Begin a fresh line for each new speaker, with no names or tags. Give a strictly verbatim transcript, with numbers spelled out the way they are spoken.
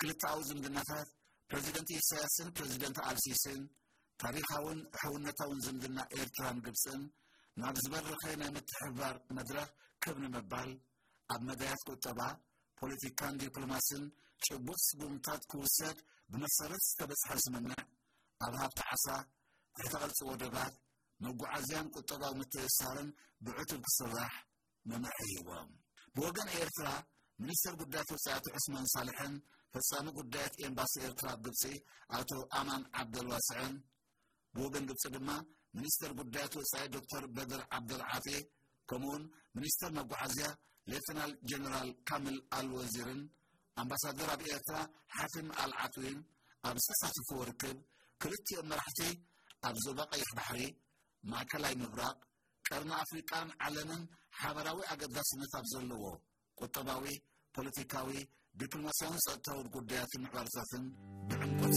ክልታው ዝምድናታት ፕሬዚደንት ኢሳያስን ፕሬዚደንት አልሲስን ታሪኻውን ሕውነታውን ዝምድና ኤርትራን ግብፅን ናብ ዝበረኸ ናይ ምትሕብባር መድረኽ ክብን መባል ኣብ መዳያት ቁጠባ ፖለቲካን ዲፕሎማስን ጭቡጥ ስጉምታት ክውሰድ ብመሰረት ዝተበፅሐ ስምምዕ ኣብ ሃብቲ ዓሳ ተቐልጽ ወደባት መጓዓዝያን ቁጠባዊ ምትእስሳርን ብዕቱብ ክስራሕ መምርሒ ሂቦም ብወገን ኤርትራ ሚኒስትር ጉዳያት ወፃኢት ዑስማን ሳልሕን ፈጻሚ ጉዳያት ኤምባሲ ኤርትራ ግብፂ አቶ አማን አብደልዋስዕን بوغن قصدما منستر قدات وسعيد دكتور بدر عبد العافي كمون منستر مقعزيا ليتنال جنرال كامل الوزيرن امباسادر ابي اترا حاتم العطوين ابساسات فوركب كلتي مرحتي ابزبق يحبحري مع كلاي مبراق كرنا افريقان علنا حبراوي اقداسنا تابزلو قطباوي بوليتيكاوي دبلوماسيون ساتور قدات محورساتن بعمق